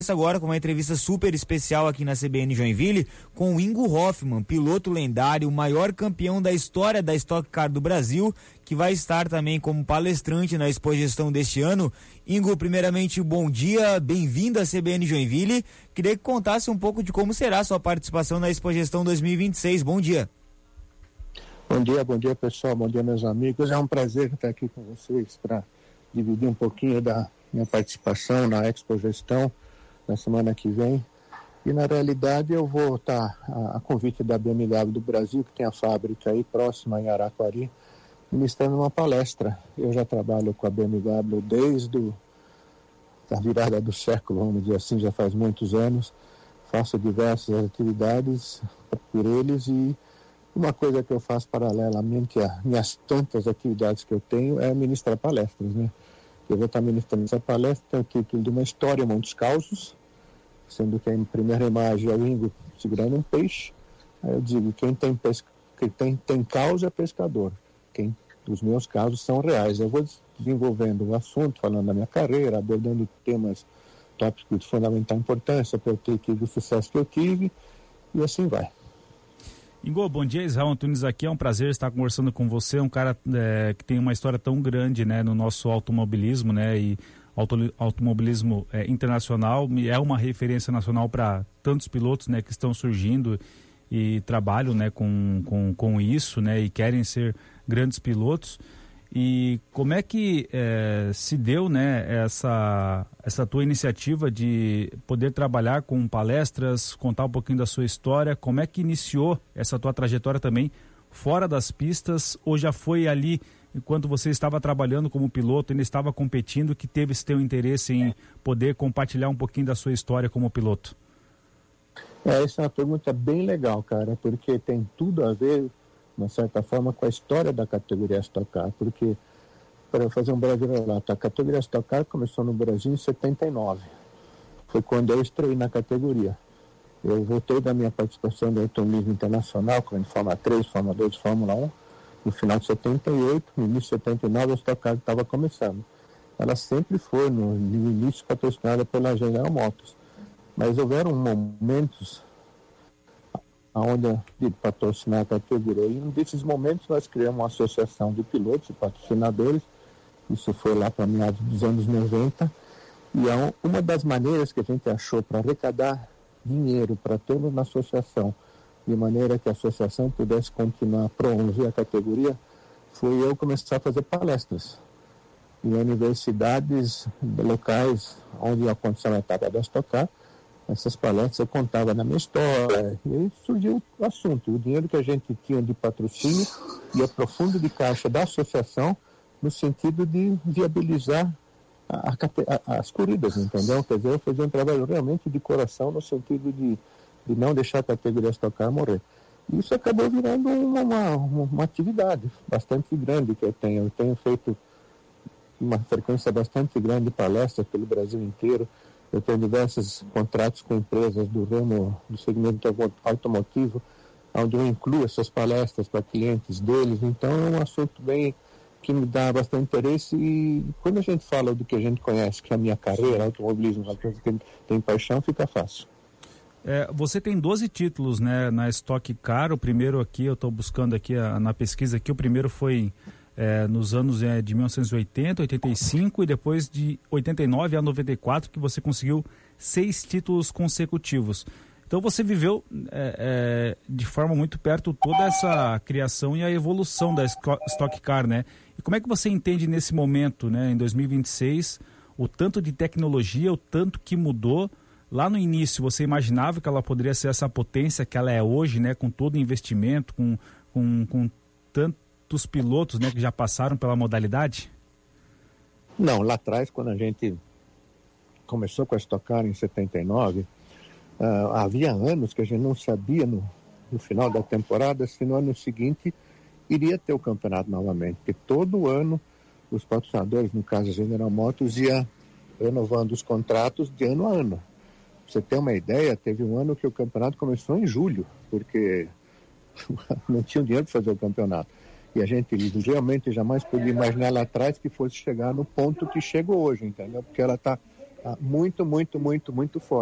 Agora com uma entrevista super especial aqui na CBN Joinville com o Ingo Hoffmann, piloto lendário, o maior campeão da história da Stock Car do Brasil, que vai estar também como palestrante na Expogestão deste ano. Ingo, primeiramente, bom dia, bem-vindo à CBN Joinville. Queria que contasse um pouco de como será a sua participação na Expogestão 2026. Bom dia. Bom dia pessoal, bom dia meus amigos. É um prazer estar aqui com vocês para dividir um pouquinho da minha participação na Expogestão na semana que vem. E na realidade eu vou estar a convite da BMW do Brasil, que tem a fábrica aí próxima em Araquari, ministrando uma palestra. Eu já trabalho com a BMW desde a virada do século, vamos dizer assim, já faz muitos anos. Faço diversas atividades por eles e uma coisa que eu faço paralelamente às minhas tantas atividades que eu tenho é ministrar palestras, né? Eu vou estar ministrando essa palestra, tem o título de uma história, muitos causos, sendo que a primeira imagem é o Ingo segurando um peixe. Aí eu digo, quem tem causa é pescador. Os meus casos são reais. Eu vou desenvolvendo o assunto, falando da minha carreira, abordando temas, tópicos de fundamental importância para eu ter tido o sucesso que eu tive, e assim vai. Ingo, bom dia, Israel Antunes aqui, é um prazer estar conversando com você, um cara que tem uma história tão grande, né, no nosso automobilismo, né, e automobilismo internacional, é uma referência nacional para tantos pilotos, né, que estão surgindo e trabalham, né, com isso, né, e querem ser grandes pilotos. E como é que se deu, né, essa tua iniciativa de poder trabalhar com palestras, contar um pouquinho da sua história? Como é que iniciou essa tua trajetória também fora das pistas, ou já foi ali, enquanto você estava trabalhando como piloto, ainda estava competindo, que teve esse teu interesse em poder compartilhar um pouquinho da sua história como piloto? Essa é uma pergunta bem legal, cara, porque tem tudo a ver, de uma certa forma, com a história da categoria Stock Car, porque, para fazer um breve relato, a categoria Stock Car começou no Brasil em 79, foi quando eu estreiei na categoria. Eu voltei da minha participação no automobilismo internacional, com Fórmula 3, Fórmula 2, Fórmula 1, no final de 78, no início de 79, a Stock Car estava começando. Ela sempre foi, no início, patrocinada pela General Motors, mas houveram momentos onde de patrocinar a categoria. E em um desses momentos nós criamos uma associação de pilotos e patrocinadores, isso foi lá para meados dos anos 90, e uma das maneiras que a gente achou para arrecadar dinheiro para termos na associação, de maneira que a associação pudesse continuar a promover a categoria, foi eu começar a fazer palestras em universidades locais onde aconteceu a etapa da Stock Car. Essas palestras eu contava na minha história, e aí surgiu o assunto. O dinheiro que a gente tinha de patrocínio ia para o fundo de caixa da associação, no sentido de viabilizar as corridas, entendeu? Quer dizer, eu fazia um trabalho realmente de coração, no sentido de não deixar a categoria Stock Car morrer. E isso acabou virando uma atividade bastante grande que eu tenho. Eu tenho feito uma frequência bastante grande de palestras pelo Brasil inteiro. Eu tenho diversos contratos com empresas do ramo, do segmento automotivo, onde eu incluo essas palestras para clientes deles. Então é um assunto bem que me dá bastante interesse, e quando a gente fala do que a gente conhece, que é a minha carreira, automobilismo, uma coisa que tem paixão, fica fácil. Você tem 12 títulos, né, na Stock Car. O primeiro aqui, eu estou buscando aqui na pesquisa aqui, o primeiro foi nos anos de 1980, 85 e depois de 89 a 94 que você conseguiu 6 títulos consecutivos. Então você viveu de forma muito perto toda essa criação e a evolução da Stock Car, né? E como é que você entende nesse momento, né, em 2026, o tanto de tecnologia, o tanto que mudou? Lá no início você imaginava que ela poderia ser essa potência que ela é hoje, né, com todo o investimento, com tantos pilotos, né, que já passaram pela modalidade? Não, lá atrás, quando a gente começou com a Stock Car em 79, havia anos que a gente não sabia no final da temporada se no ano seguinte iria ter o campeonato novamente, porque todo ano os patrocinadores, no caso a General Motors, ia renovando os contratos de ano a ano. Pra você ter uma ideia, teve um ano que o campeonato começou em julho, porque não tinha dinheiro para fazer o campeonato. E a gente realmente jamais podia imaginar lá atrás que fosse chegar no ponto que chegou hoje, entendeu? Porque ela está Tá? Muito, muito, muito, muito forte.